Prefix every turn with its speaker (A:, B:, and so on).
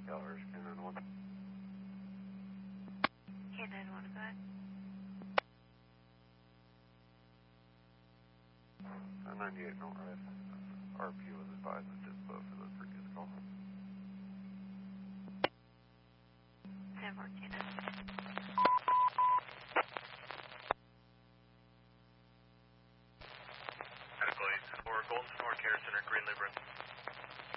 A: Galvers, K91.
B: K91, go ahead.
A: 98 North. RP was advised of dispo for the previous call.
B: 1014.
C: Medical 8 for Golden Star Care Center, Green Libra.